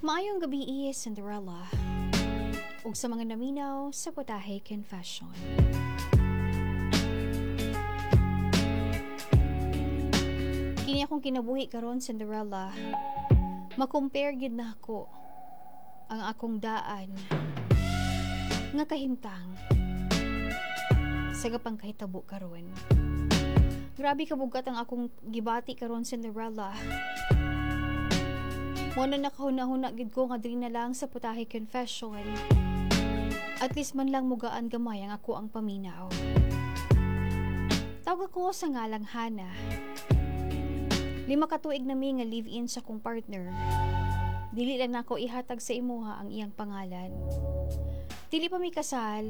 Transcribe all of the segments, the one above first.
Maayong gabi, Cinderella. Ug sa mga naminaw sa Putahe Confession. Kini akong kinabuhi karon, Cinderella. Makompare gid na ako ang akong daan nga kahimtang sa gapang kahitabo karon. Grabe kabugat ang akong gibati karon, Cinderella. Mo na nakahuna-huna gid ko nga diri na lang sa Putahe Confession. At least man lang mugaan gamay ang ako ang paminaw. Tawag ko sa ngalang Hana. 5 ka tuig na mi nga live-in sa kong partner. Dili lang nako ihatag sa imuha ang iyang pangalan. Dili pa mi kasal.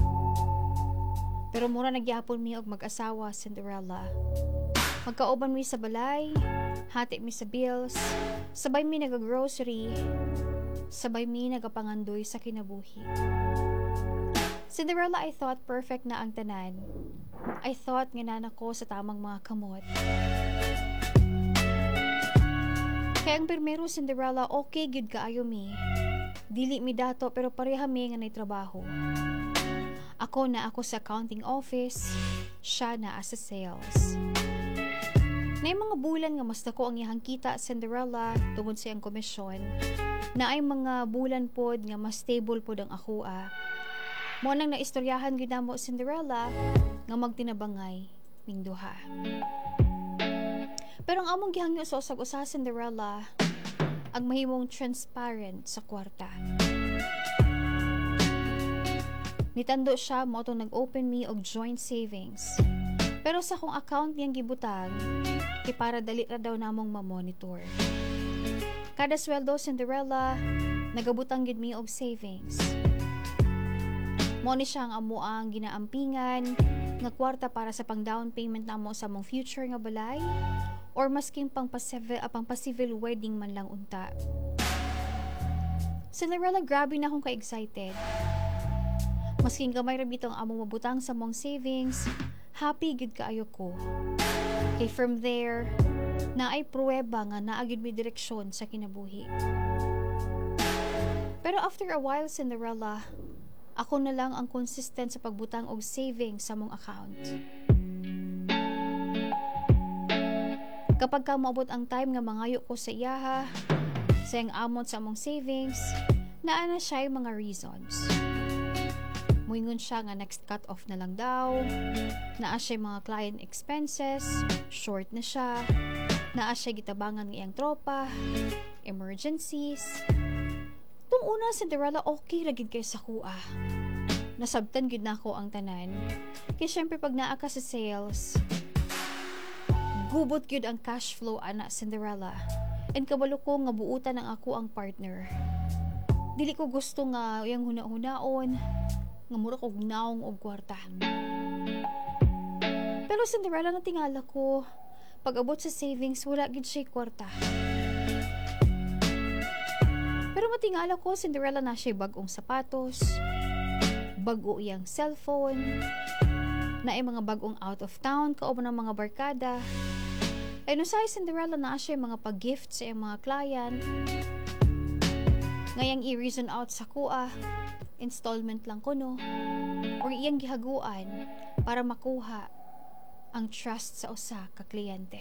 Pero mura nagyapon mi og mag-asawa, Cinderella. Magkaoban mi sa balay, hati mi sa bills, sabay mi nag-grocery, sabay mi nagapangandoy sa kinabuhi. Cinderella, I thought perfect na ang tanan. I thought nga nanak ko sa tamang mga kamot. Kaya ang primero, Cinderella, okay gyud kaayo mi. Dili mi dato pero pareha mi nga nay trabaho. Ako sa accounting office, siya na sa sales. Na mga bulan nga mas dako ang iyang kita, Cinderella, tungod sa iyang komisyon. Na ay mga bulan pod nga mas stable pod ang ako. Mo nang naistoryahan gyud namo, Cinderella, nga magtinabangay ning duha. Pero ang among gihangyo sa usag-usa, Cinderella, ang mahimong transparent sa kwarta. Nitando siya mo to nag-open me og joint savings. Pero sa akong account niyang gibutang, kay para dali ra daw namong ma-monitor. Kada sweldo, Cinderella, nagabutang gid mi og savings. Mo ni siya ang amuang ginaampingan nga kwarta para sa pang down payment namo sa mong future nga balay or masking pang civil wedding man lang unta. Cinderella, grabe na akong ka-excited. Masking gamay ra bitong among mabutang sa mong savings, happy gid kaayo ko. Okay, from there, naay pruweba nga naagid mi direksyon sa kinabuhi. Pero after a while, Cinderella, ako na lang ang consistent sa pagbutang og savings sa mong account. Kapag ka maabot ang time nga mangayo ko sa iyaha, sa iyang amount sa mong savings, naa na siya yung mga reasons. Muingon siya nga next cut off na lang daw, naa siya mga client expenses, short na siya, naa siya gitabangan ng iyang tropa, emergencies. Tung una, Cinderella, okay ragid kay sa kuha. Nasabtan gid nako ang tanan. Kaya syempre pag naa ka sa sales, gubot gyud ang cash flow, ana, Cinderella. And kabalo ko nga buutan ang ako ang partner. Dili ko gusto nga iyang huna-hunaon, nga mura kog naong og kwarta. Pero Cinderella, natingala ko, pag abot sa savings, wala gid siya kwarta. Pero matingala ko, Cinderella, na siya bagong sapatos, bago iyang cellphone, na ay mga bagong out of town, kauban ng mga barkada. Ay no say, Cinderella, na siya mga pag-gift sa iyang mga client. Ngayang i-reason out sa kuha, installment lang ko, no? Or iyang gihaguan para makuha ang trust sa usa ka kliyente.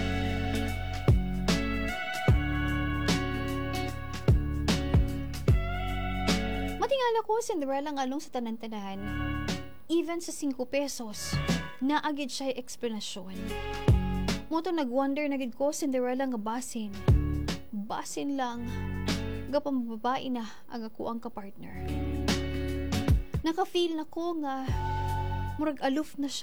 Matingala ko, Cinderella, ngalong sa tanan-tanan, even sa 5 pesos, naagid siya explanation. Moto nag-wonder na gid ko, Cinderella, nga basin lang, gapang babae na ang ako ang kapartner. Naka-feel na ko nga murag aloof na siya